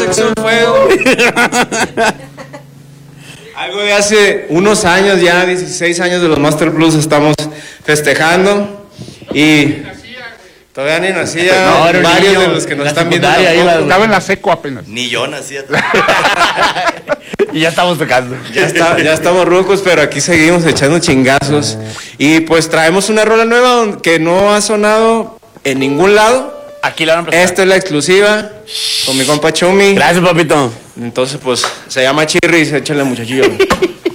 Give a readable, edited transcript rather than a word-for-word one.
Sexo, fuego. Algo de hace unos años ya, 16 años de los Master Plus estamos festejando. Y todavía ni nacía, No, varios niño, de los que nos están viendo. Estaba en la seco apenas. Ni yo nacía. Y ya estamos tocando. Ya estamos rucos, pero aquí seguimos echando chingazos. Y pues traemos una rola nueva que no ha sonado en ningún lado. Aquí la van a presentar. Esta es la exclusiva con mi compa Chumi. Gracias, papito. Entonces, pues, se llama Chirris, échale muchachillo.